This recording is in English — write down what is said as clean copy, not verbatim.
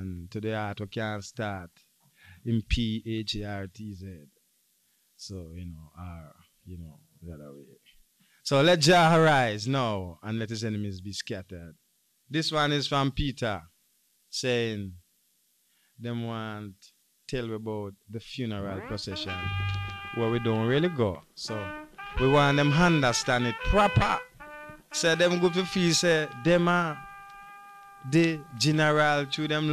and to the heart we can't start in PHARTZ. So, the other way. So let Jah arise now and let his enemies be scattered. This one is from Peter saying, them want tell we about the funeral procession where we don't really go. So we want them understand it proper. Say them go to feel say them are the general to them